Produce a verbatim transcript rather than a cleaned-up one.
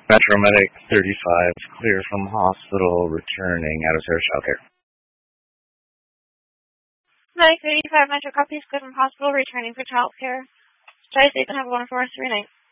Metro Medic thirty-five, clear from hospital, returning out of service childcare. Medic thirty-five, Metro copies, clear from hospital, returning for childcare. Try safe and have a wonderful rest of your night.